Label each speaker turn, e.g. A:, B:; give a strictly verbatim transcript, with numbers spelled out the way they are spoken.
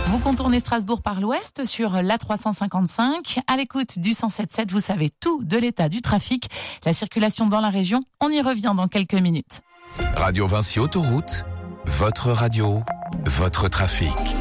A: Vous contournez Strasbourg par l'ouest sur l'A trois cent cinquante-cinq. À l'écoute du cent sept sept, vous savez tout de l'état du trafic, la circulation dans la région. On y revient dans quelques minutes.
B: Radio Vinci Autoroute, votre radio, votre trafic.